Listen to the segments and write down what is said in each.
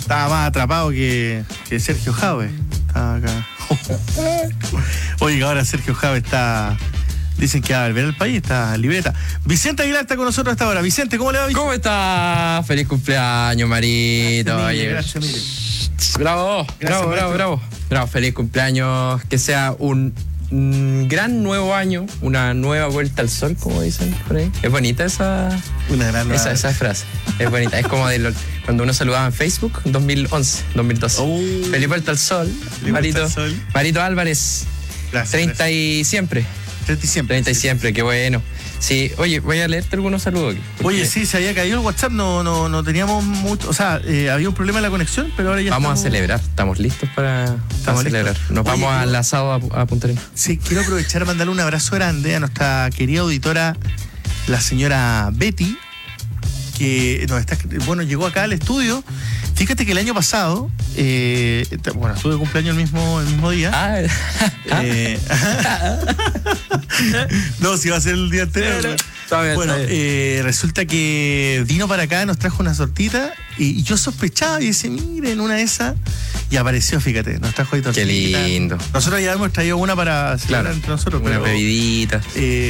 Estaba más atrapado que Sergio Jave. Estaba acá. Oye, ahora Sergio Jave está... Dicen que va a volver al país, está libreta. Vicente Aguilar está con nosotros hasta ahora. Vicente, ¿cómo le va, Vicente? ¿Cómo está? Feliz cumpleaños, Marito. Gracias, Mire. Bravo, bravo. Feliz cumpleaños. Que sea un gran nuevo año, una nueva vuelta al sol, como dicen por ahí. Es bonita esa frase. Es bonita. Es como cuando uno saludaba en Facebook, 2011, 2012. Feliz vuelta al sol, Marito Álvarez. Gracias. 30 y siempre. 30 y siempre, qué bueno. Sí, oye, voy a leerte algunos saludos aquí. Oye, sí, se había caído el WhatsApp, no teníamos mucho, o sea, había un problema en la conexión, pero ahora ya vamos a celebrar, estamos listos para celebrar. Nos vamos al asado a Punta Arenas. Sí, quiero aprovechar para mandarle un abrazo grande a nuestra querida auditora, la señora Betty, que llegó acá al estudio. Fíjate que el año pasado, estuve de cumpleaños el mismo día. No, si va a ser el día anterior. Está bien. Resulta que vino para acá, nos trajo una tortita y yo sospechaba y decía, miren, una de esas. Y apareció, fíjate, nos trajo ahí tortita. Qué lindo. Nosotros ya hemos traído una para celebrar entre nosotros. Una bebidita.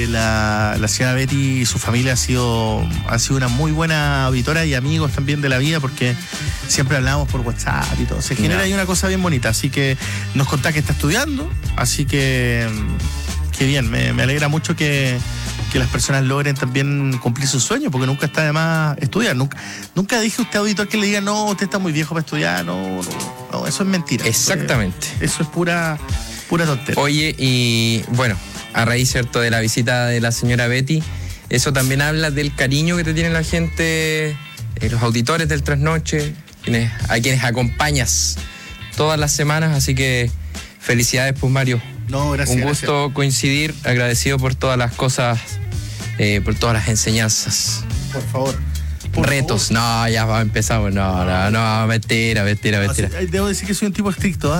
La señora Betty y su familia ha sido una muy buena auditora y amigos también de la vida, porque siempre hablamos por WhatsApp y todo. Se genera ahí una cosa bien bonita. Así que nos contá que está estudiando. Así que bien, me alegra mucho que las personas logren también cumplir sus sueños, porque nunca está de más estudiar. Nunca dije a usted, auditor, que le diga, no, usted está muy viejo para estudiar. No, eso es mentira. Exactamente. Eso es pura tontería. Oye, y bueno, a raíz, ¿cierto?, de la visita de la señora Betty, eso también habla del cariño que te tiene la gente, los auditores del Trasnoche, a quienes acompañas todas las semanas, así que felicidades, pues, Mario. No, gracias. Un gusto coincidir, agradecido por todas las cosas, por todas las enseñanzas. Por favor. Retos. No, ya empezamos. No, mentira. Debo decir que soy un tipo estricto,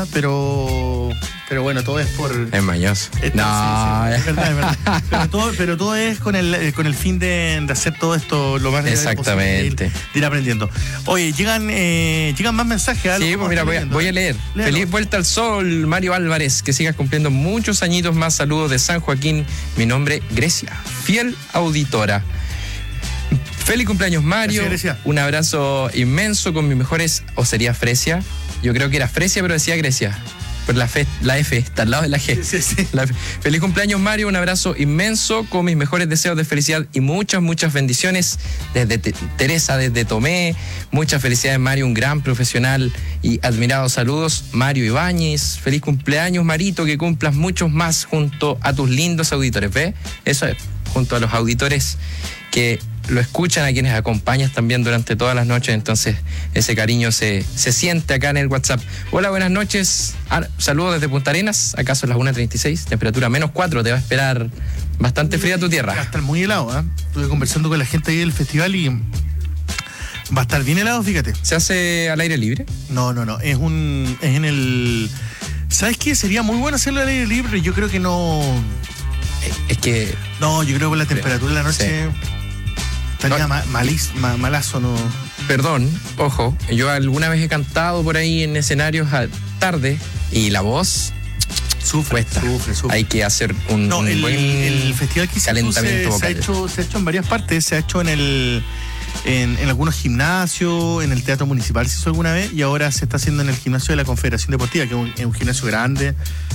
pero bueno, todo es por... Es mañoso. No, sí, es verdad. Pero todo es con el fin de hacer todo esto lo más exactamente posible, de ir aprendiendo. Oye, llegan más mensajes. Sí, pues mira, voy a leer. Léalo. Feliz vuelta al sol, Mario Álvarez, que sigas cumpliendo muchos añitos más. Saludos de San Joaquín. Mi nombre, Grecia, fiel auditora. Feliz cumpleaños, Mario. Gracias. Un abrazo inmenso con mis mejores, o sería Fresia. Yo creo que era Fresia, pero decía Grecia. Pero la F está al lado de la G. Sí. Feliz cumpleaños, Mario. Un abrazo inmenso con mis mejores deseos de felicidad y muchas bendiciones. Desde Teresa, desde Tomé. Muchas felicidades, Mario. Un gran profesional y admirado. Saludos, Mario Ibáñez. Feliz cumpleaños, Marito. Que cumplas muchos más junto a tus lindos auditores. ¿Ves? Eso es, junto a los auditores que lo escuchan, a quienes acompañas también durante todas las noches. Entonces ese cariño se siente acá en el WhatsApp. Hola, buenas noches. Saludos desde Punta Arenas. Acá son las 1:36, temperatura -4. Te va a esperar bastante fría tu tierra. Va a estar muy helado. Estuve conversando con la gente ahí del festival y va a estar bien helado, fíjate. ¿Se hace al aire libre? No. Es en el... ¿Sabes qué? Sería muy bueno hacerlo al aire libre, pero yo creo que no... Es que... No, yo creo que la temperatura de la noche... Sí. Estaría malazo, ¿no? Perdón, ojo, yo alguna vez he cantado por ahí en escenarios tarde y la voz cuesta. Sufre. Hay que hacer un buen el festival que calentamiento vocal. Se ha hecho en varias partes. Se ha hecho en algunos gimnasios, en el Teatro Municipal se hizo alguna vez, y ahora se está haciendo en el gimnasio de la Confederación Deportiva, que es un gimnasio grande.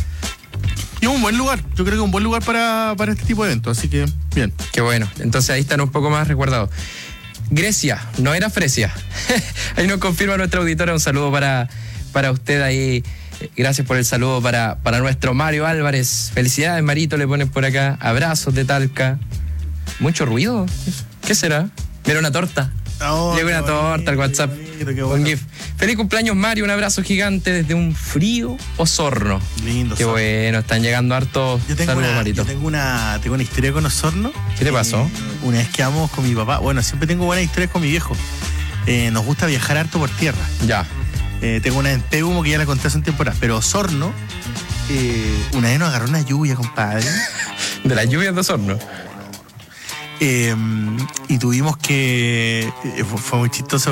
Y es un buen lugar, yo creo que es un buen lugar para este tipo de eventos, así que bien. Qué bueno, entonces ahí están un poco más resguardados. Grecia, no era Fresia. Ahí nos confirma nuestra auditora, un saludo para usted ahí. Gracias por el saludo para nuestro Mario Álvarez. Felicidades, Marito, le ponen por acá. Abrazos de Talca. Mucho ruido. ¿Qué será? Mira, una torta. Llegó una torta al WhatsApp. Un GIF. Feliz cumpleaños, Mario. Un abrazo gigante desde un frío Osorno. Lindo. Qué bueno, están llegando hartos saludos, Marito. Yo tengo una historia con Osorno. ¿Qué te pasó? Una vez que vamos con mi papá. Bueno, siempre tengo buenas historias con mi viejo. Nos gusta viajar harto por tierra. Ya. Tengo una en Pegumo que ya la conté hace un tiempo atrás. Pero Osorno, una vez nos agarró una lluvia, compadre. De las lluvias de Osorno. Y tuvimos que... fue muy chistoso.